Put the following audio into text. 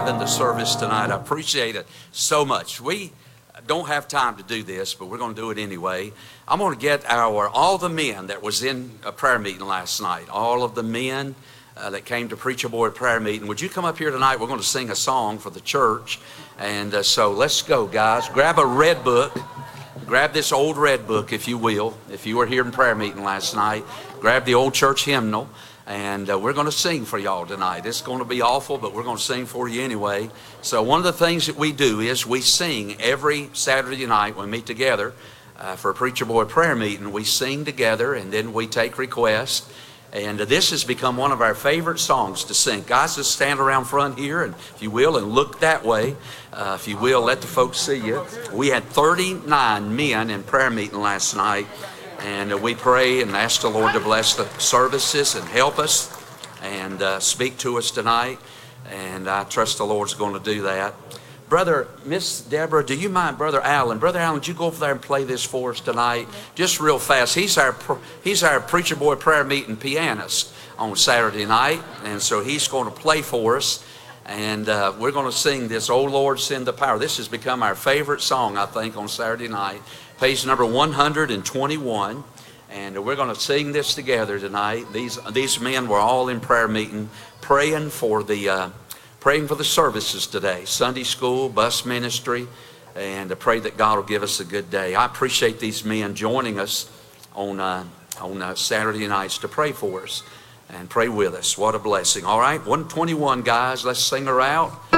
having the service tonight. I appreciate it so much. We don't have time to do this, but we're going to do it anyway. I'm going to get all the men that was in a prayer meeting last night, all of the men that came to Preacher Boy prayer meeting. Would you come up here tonight? We're going to sing a song for the church. And so let's go, guys. Grab a red book. Grab this old red book, if you will. If you were here in prayer meeting last night, grab the old church hymnal. And we're going to sing for y'all tonight. It's going to be awful, but we're going to sing for you anyway. So one of the things that we do is we sing every Saturday night when we meet together for a Preacher Boy prayer meeting. We sing together, and then we take requests. And this has become one of our favorite songs to sing. Guys, just stand around front here, and if you will, and look that way. If you will, let the folks see you. We had 39 men in prayer meeting last night. And we pray and ask the Lord to bless the services and help us and speak to us tonight. And I trust the Lord's going to do that. Brother, Miss Deborah, do you mind, Brother Allen? Brother Allen, would you go over there and play this for us tonight? Just real fast. He's our Preacher Boy prayer meeting pianist on Saturday night. And so he's going to play for us. And we're going to sing this, "Oh Lord, Send the Power." This has become our favorite song, I think, on Saturday night. Page number 121. And we're going to sing this together tonight. These men were all in prayer meeting, praying for the services today. Sunday school, bus ministry, and I pray that God will give us a good day. I appreciate these men joining us on Saturday nights to pray for us and pray with us. What a blessing. All right, 121, guys. Let's sing her out.